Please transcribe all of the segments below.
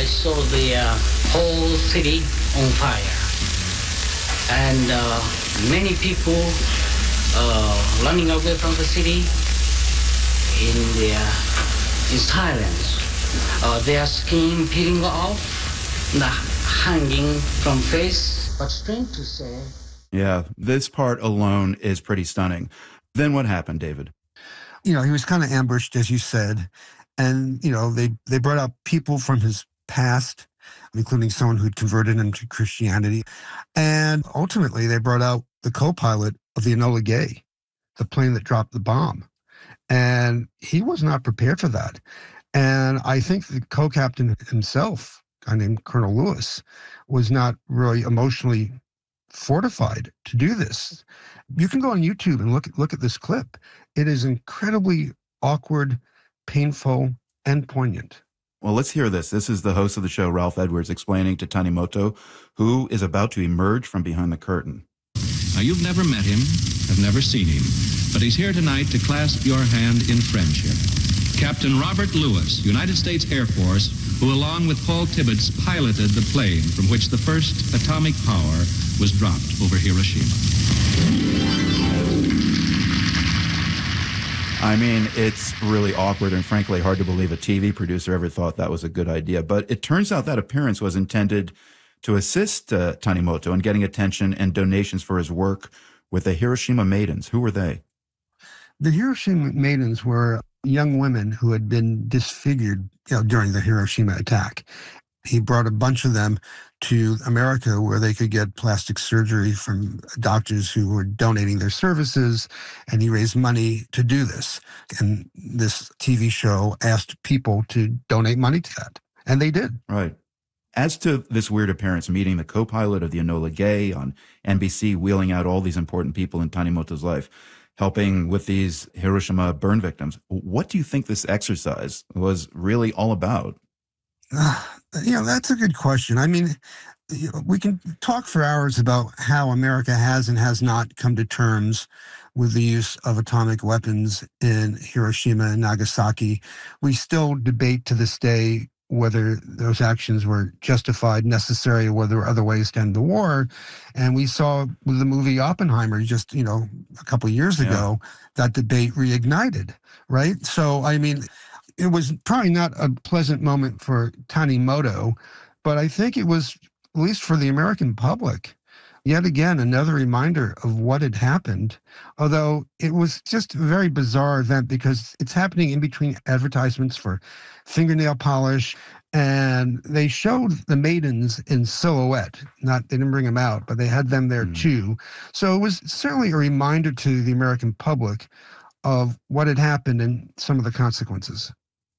saw the whole city on fire. And many people running away from the city in silence. Their skin peeling off, hanging from face. But strange to say. Yeah, this part alone is pretty stunning. Then what happened, David? He was kind of ambushed, as you said. And, they brought out people from his past, including someone who'd converted him to Christianity. And ultimately, they brought out the co-pilot of the Enola Gay, the plane that dropped the bomb. And he was not prepared for that. And I think the co-captain himself, a guy named Colonel Lewis, was not really emotionally fortified to do this. You can go on YouTube and look at this clip. It is incredibly awkward, painful, and poignant. Well, let's hear this. This is the host of the show, Ralph Edwards, explaining to Tanimoto, who is about to emerge from behind the curtain. Now, you've never met him, have never seen him, but he's here tonight to clasp your hand in friendship. Captain Robert Lewis, United States Air Force, who along with Paul Tibbets piloted the plane from which the first atomic power was dropped over Hiroshima. I mean, it's really awkward and frankly hard to believe a TV producer ever thought that was a good idea. But it turns out that appearance was intended to assist Tanimoto in getting attention and donations for his work with the Hiroshima Maidens. Who were they? The Hiroshima Maidens were young women who had been disfigured during the Hiroshima attack. He brought a bunch of them to America where they could get plastic surgery from doctors who were donating their services, and he raised money to do this. And this TV show asked people to donate money to that, and they did. Right. As to this weird appearance, meeting the co-pilot of the Enola Gay on NBC, wheeling out all these important people in Tanimoto's life, helping with these Hiroshima burn victims, what do you think this exercise was really all about? That's a good question. I mean, we can talk for hours about how America has and has not come to terms with the use of atomic weapons in Hiroshima and Nagasaki. We still debate to this day whether those actions were justified, necessary, or whether there were other ways to end the war. And we saw with the movie Oppenheimer just, a couple of years ago, that debate reignited, right? So, I mean, it was probably not a pleasant moment for Tanimoto, but I think it was, at least for the American public, yet again, another reminder of what had happened, although it was just a very bizarre event because it's happening in between advertisements for fingernail polish, and they showed the maidens in silhouette. They didn't bring them out, but they had them there too. So it was certainly a reminder to the American public of what had happened and some of the consequences.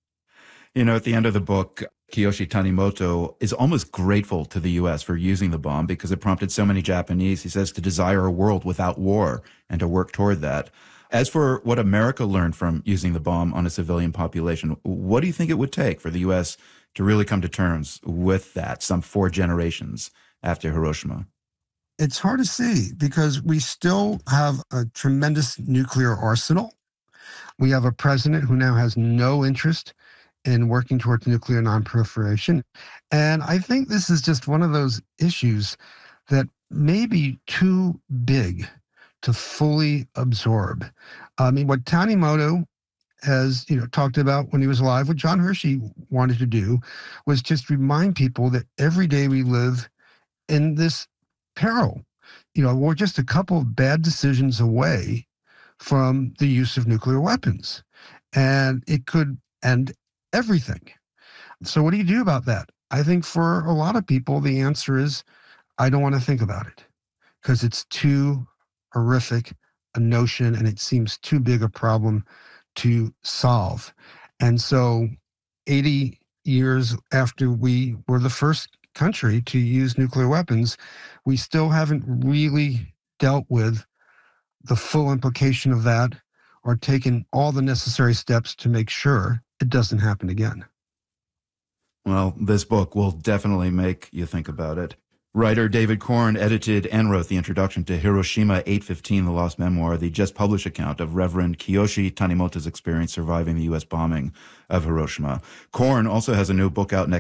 At the end of the book, Kiyoshi Tanimoto is almost grateful to the U.S. for using the bomb because it prompted so many Japanese, he says, to desire a world without war and to work toward that. As for what America learned from using the bomb on a civilian population, what do you think it would take for the U.S. to really come to terms with that some 4 generations after Hiroshima? It's hard to see because we still have a tremendous nuclear arsenal. We have a president who now has no interest in working towards nuclear nonproliferation. And I think this is just one of those issues that may be too big to fully absorb. I mean, what Tanimoto has, talked about when he was alive, what John Hershey wanted to do was just remind people that every day we live in this peril. We're just a couple of bad decisions away from the use of nuclear weapons. And it could end everything. So what do you do about that? I think for a lot of people, the answer is, I don't want to think about it because it's too horrific a notion and it seems too big a problem to solve. And so 80 years after we were the first country to use nuclear weapons, we still haven't really dealt with the full implication of that or taken all the necessary steps to make sure it doesn't happen again. Well, this book will definitely make you think about it. Writer David Corn edited and wrote the introduction to Hiroshima 815, The Lost Memoir, the just published account of Reverend Kiyoshi Tanimoto's experience surviving the U.S. bombing of Hiroshima. Corn also has a new book out next